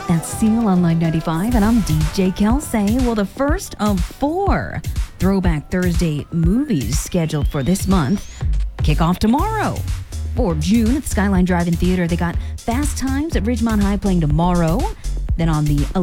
That's Seal on Line 95, and I'm DJ Kelsey. Well, the first of 4 Throwback Thursday movies scheduled for this month kick off tomorrow. For June at the Skyline Drive-In Theater, they got Fast Times at Ridgemont High playing tomorrow. Then on the